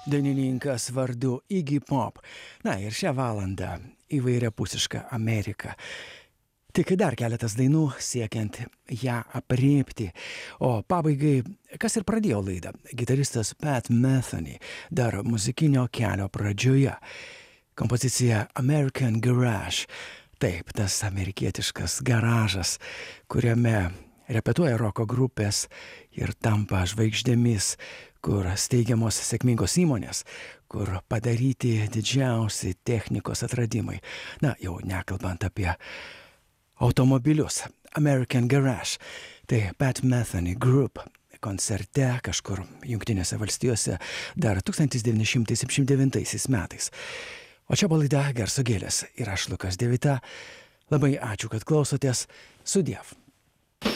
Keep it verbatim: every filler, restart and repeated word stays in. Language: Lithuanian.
dainininkas vardu Iggy Pop. Na ir šią valandą įvairiapusiška Amerika. Tik dar keletas dainų siekiant ją apriepti. O pabaigai, kas ir pradėjo laidą, gitaristas Pat Metheny dar muzikinio kelio pradžioje. Kompozicija American Garage. Taip, tas amerikietiškas garažas, kuriame repetuoja roko grupės ir tampa žvaigždėmis, kur steigiamos sėkmingos įmonės, kur padaryti didžiausi technikos atradimai. Na, jau nekalbant apie automobilius. American Garage. Tai Pat Metheny Group koncerte kažkur Jungtinėse valstijose dar tūkstantis devyni šimtai septyniasdešimt devintaisiais metais. O čia buvo laida Garso gėlės ir aš Lukas Devita. Labai ačiū, kad klausotės. Sudiev.